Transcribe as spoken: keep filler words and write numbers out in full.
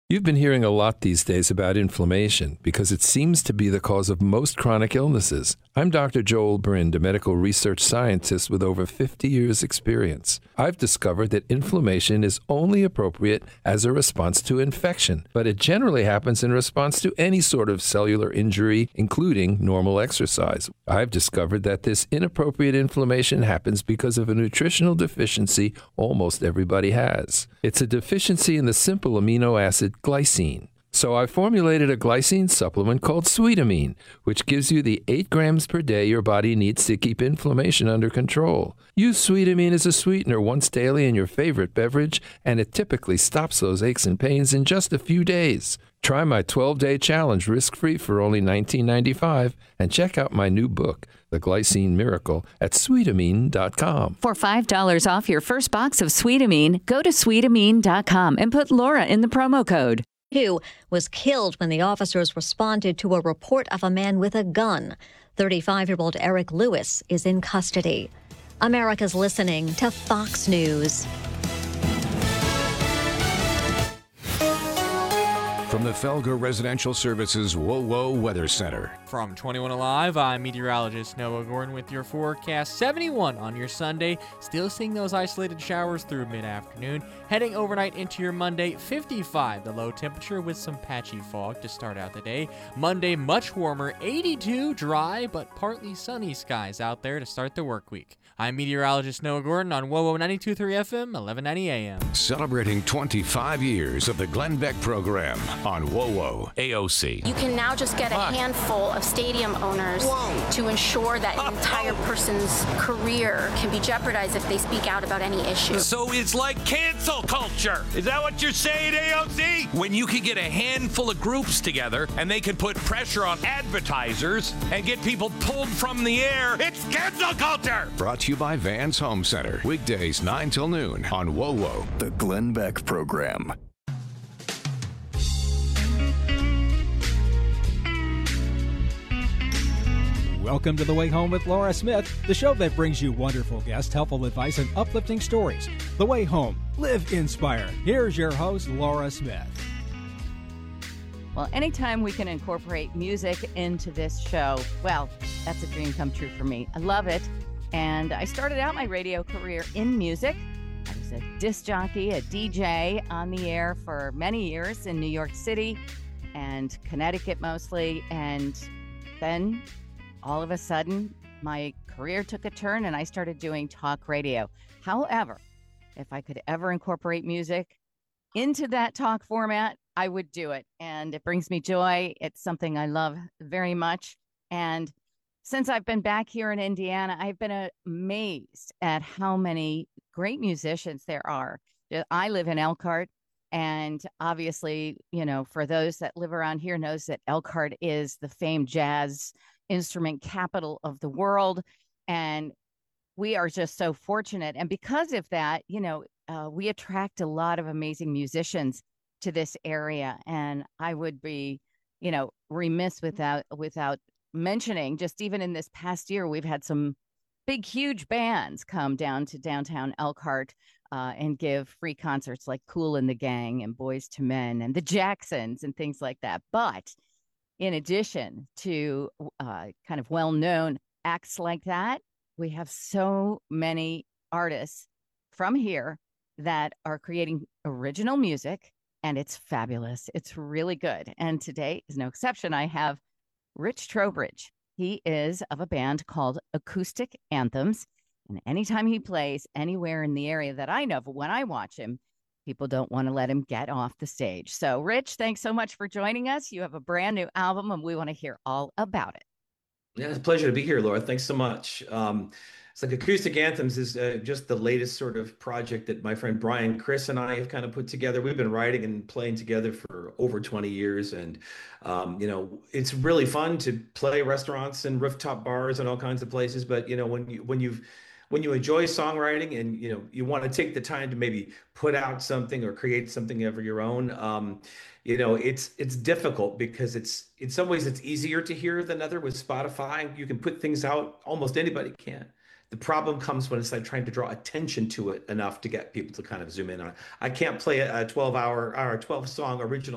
You've been hearing a lot these days about inflammation because it seems to be the cause of most chronic illnesses. I'm Doctor Joel Brind, a medical research scientist with over fifty years' experience. I've discovered that inflammation is only appropriate as a response to infection, but it generally happens in response to any sort of cellular injury, including normal exercise. I've discovered that this inappropriate inflammation happens because of a nutritional deficiency almost everybody has. It's a deficiency in the simple amino acid glycine. So I formulated a glycine supplement called Sweetamine, which gives you the eight grams per day your body needs to keep inflammation under control. Use Sweetamine as a sweetener once daily in your favorite beverage, and it typically stops those aches and pains in just a few days. Try my twelve-day challenge risk-free for only nineteen ninety-five dollars and check out my new book, The Glycine Miracle, at sweetamine dot com. For five dollars off your first box of Sweetamine, go to sweetamine dot com and put Laura in the promo code. Who was killed when the officers responded to a report of a man with a gun. thirty-five-year-old Eric Lewis is in custody. America's listening to Fox News. From the Felger Residential Services WOWO Weather Center. From twenty-one Alive, I'm meteorologist Noah Gordon with your forecast. seventy-one on your Sunday, still seeing those isolated showers through mid-afternoon. Heading overnight into your Monday, fifty-five the low temperature with some patchy fog to start out the day. Monday, much warmer, eighty-two, dry but partly sunny skies out there to start the work week. I'm meteorologist Noah Gordon on WOWO ninety-two point three F M, eleven ninety A M. Celebrating twenty-five years of the Glenn Beck program on WOWO A O C. You can now just get a handful of stadium owners Whoa. to ensure that an entire person's career can be jeopardized if they speak out about any issue. So it's like cancel culture. Is that what you're saying, A O C? When you can get a handful of groups together and they can put pressure on advertisers and get people pulled from the air, it's cancel culture. Brought to you by Vans Home Center. Weekdays nine till noon on WOWO. The Glenn Beck program. Welcome to The Way Home with Laura Smith, the show that brings you wonderful guests, helpful advice, and uplifting stories. The Way Home. Live inspired. Here's your host, Laura Smith. Well, anytime we can incorporate music into this show, well, that's a dream come true for me. I love it. And I started out my radio career in music. I was a disc jockey, a D J on the air for many years in New York City and Connecticut mostly. And then all of a sudden, my career took a turn and I started doing talk radio. However, if I could ever incorporate music into that talk format, I would do it. And it brings me joy. It's something I love very much. And since I've been back here in Indiana, I've been amazed at how many great musicians there are. I live in Elkhart, and obviously, you know, for those that live around here knows that Elkhart is the famed jazz instrument capital of the world. And we are just so fortunate. And because of that, you know, uh, we attract a lot of amazing musicians to this area. And I would be, you know, remiss without without mentioning, just even in this past year, we've had some big, huge bands come down to downtown Elkhart uh, and give free concerts like Kool and the Gang and Boys to Men and the Jacksons and things like that. But in addition to uh, kind of well-known acts like that, we have so many artists from here that are creating original music, and it's fabulous. It's really good. And today is no exception. I have Rich Trowbridge. He is of a band called Acoustic Anthems. And anytime he plays anywhere in the area that I know, but when I watch him, people don't want to let him get off the stage. So, Rich, thanks so much for joining us. You have a brand new album, and we want to hear all about it. Yeah, it's a pleasure to be here, Laura. Thanks so much. Um, it's like Acoustic Anthems is uh, just the latest sort of project that my friend Brian, Chris, and I have kind of put together. We've been writing and playing together for over twenty years. And, um, you know, it's really fun to play restaurants and rooftop bars and all kinds of places. But, you know, when you, when you've, when you enjoy songwriting and, you know, you want to take the time to maybe put out something or create something of your own, um, you know, it's it's difficult because it's in some ways it's easier to hear than other. With Spotify, you can put things out, almost anybody can. The problem comes when it's like trying to draw attention to it enough to get people to kind of zoom in on it. I can't play a twelve hour or a twelve song original